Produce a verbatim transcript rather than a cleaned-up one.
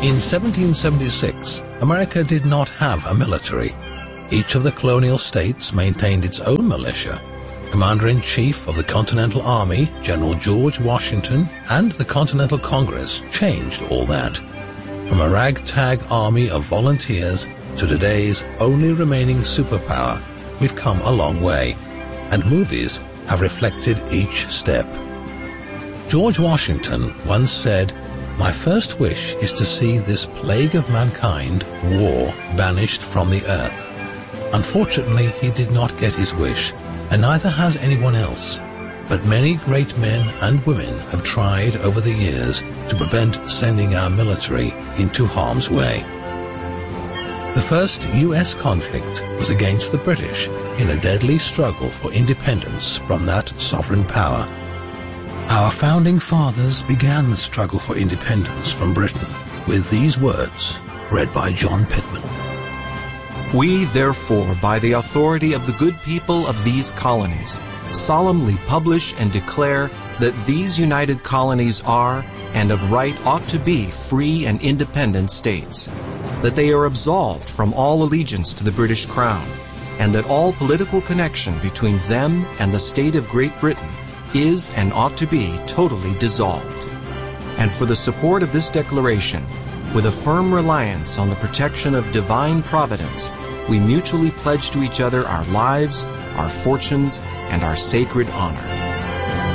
In seventeen seventy-six, America did not have a military. Each of the colonial states maintained its own militia. Commander-in-Chief of the Continental Army, General George Washington, and the Continental Congress changed all that. From a ragtag army of volunteers to today's only remaining superpower, we've come a long way, and movies have reflected each step. George Washington once said, "My first wish is to see this plague of mankind, war, banished from the earth." Unfortunately, he did not get his wish, and neither has anyone else. But many great men and women have tried over the years to prevent sending our military into harm's way. The first U S conflict was against the British in a deadly struggle for independence from that sovereign power. Our founding fathers began the struggle for independence from Britain with these words, read by John Pittman. We, therefore, by the authority of the good people of these colonies, solemnly publish and declare that these united colonies are, and of right ought to be, free and independent states, that they are absolved from all allegiance to the British Crown, and that all political connection between them and the state of Great Britain is and ought to be totally dissolved. And for the support of this declaration, with a firm reliance on the protection of divine providence, we mutually pledge to each other our lives, our fortunes, and our sacred honor.